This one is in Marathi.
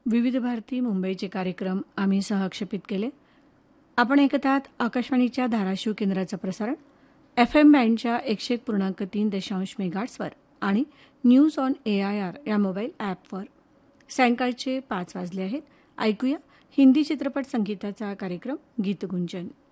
विविध भारती मुंबईचे कार्यक्रम आम्ही सहक्षेपित केले. आपण ऐकत आहात आकाशवाणीच्या धाराशिव केंद्राचं प्रसारण FM बँडच्या 101.3 मेगाहर्ट्झवर आणि न्यूज ऑन AIR या मोबाईल ॲपवर. सायंकाळचे 5 वाजले आहेत. ऐकूया हिंदी चित्रपट संगीताचा कार्यक्रम गीतगुंजन.